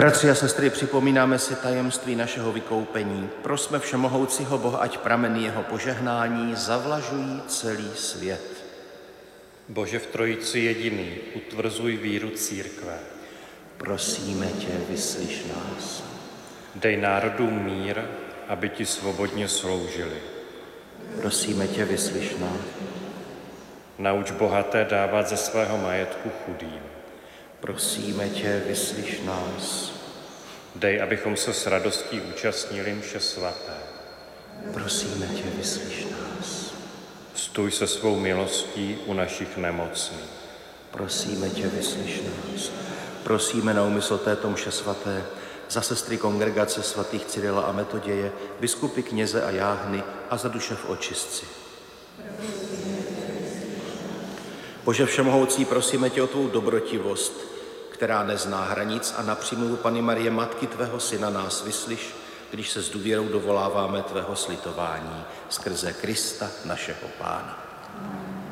Bratři a sestry, připomínáme si tajemství našeho vykoupení. Prosme všemohoucího Boha, ať prameny jeho požehnání zavlažují celý svět. Bože v Trojici jediný, utvrzuj víru církve. Prosíme tě, vyslyš nás. Dej národům mír, aby ti svobodně sloužili. Prosíme tě, vyslyš nás. Nauč bohaté dávat ze svého majetku chudým. Prosíme tě, vyslyš nás. Dej, abychom se s radostí účastnili mše svaté. Prosíme tě, vyslyš nás. Stůj se svou milostí u našich nemocných. Prosíme tě, vyslyš nás. Prosíme na úmysl této mše svaté za sestry kongregace svatých Cyrila a Metoděje, biskupy, kněze a jáhny a za duše v očistci. Bože všemohoucí, prosíme tě o tvou dobrotivost, která nezná hranic, a na přímluvu Panny Marie, Matky tvého syna, nás vyslyš, když se s důvěrou dovoláváme tvého slitování skrze Krista našeho Pána.